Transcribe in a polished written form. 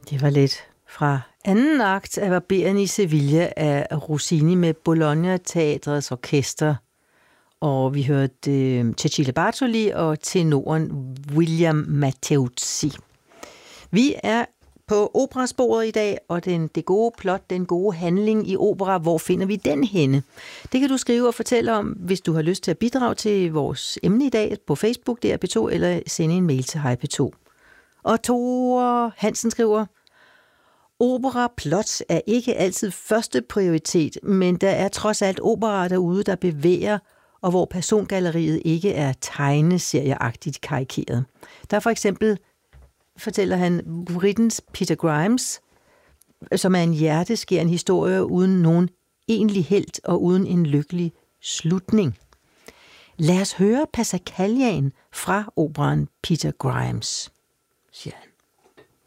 Det var lidt fra anden akt af Barberen i Sevilla af Rossini med Bologna Teatrets orkester. Og vi hørte Cecilia Bartoli og tenoren William Matteucci. Vi er på operasporet i dag, og det gode plot, den gode handling i opera, hvor finder vi den henne? Det kan du skrive og fortælle om, hvis du har lyst til at bidrage til vores emne i dag på Facebook, DR P2, eller sende en mail til hejp2. Og Tore Hansen skriver, opera-plot er ikke altid første prioritet, men der er trods alt opera derude, der bevæger, og hvor persongalleriet ikke er tegneserieagtigt karikeret. Der er for eksempel, fortæller han, Britens Peter Grimes, som er en hjerteskærende historie uden nogen egentlig helt og uden en lykkelig slutning. Lad os høre Passacagliaen fra operaen Peter Grimes, siger han.